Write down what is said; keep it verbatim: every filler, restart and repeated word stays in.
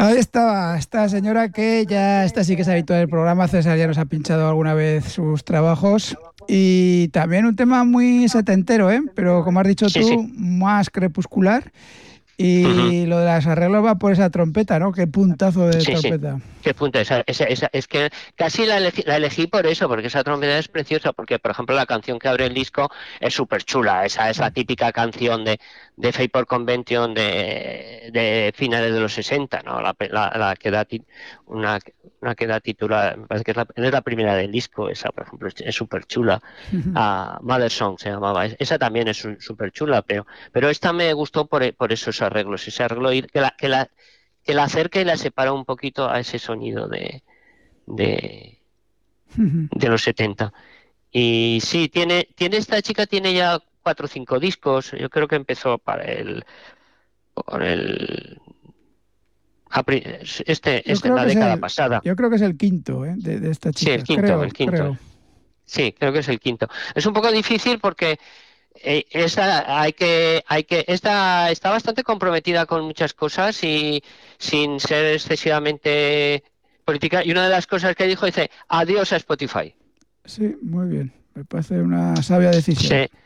Ahí estaba esta señora que ya, esta sí que es habitual del programa. César ya nos ha pinchado alguna vez sus trabajos. Y también un tema muy setentero, ¿eh? Pero como has dicho Sí, sí. tú, más crepuscular. Ujú. Y lo de las arreglos va por esa trompeta, ¿no? Qué puntazo de Sí, sí. trompeta. Qué punto. Esa, esa, esa- es que casi la elegí, la elegí por eso, porque esa trompeta es preciosa, porque por ejemplo la canción que abre el disco es súper chula. Esa es la típica canción de, de Faith Convention de, de finales de los sesenta, ¿no? La, la- la que da ti- una, una que da titular, me parece que es la, es la primera del disco, esa por ejemplo es súper chula. Ah, Mother Song se llamaba. Es- Esa también es súper chula, pero, pero esta me gustó por, e- por esos arreglos, ese arreglo ir- que la, que la, que la acerca y la separa un poquito a ese sonido de, de, de los setenta. Y sí, tiene, tiene esta chica tiene ya cuatro o cinco discos. Yo creo que empezó para el, por el a pri- este, Yo este, creo la que es década el, pasada. yo creo que es el quinto, ¿eh? de, de esta Sí, el chica. quinto, el Creo, quinto. creo. Sí, creo que es el quinto. Es un poco difícil porque eh, esta hay que, hay que, esta está bastante comprometida con muchas cosas y sin ser excesivamente política. Y una de las cosas que dijo dice adiós a Spotify. Sí, muy bien. Me parece una sabia Sí, decisión.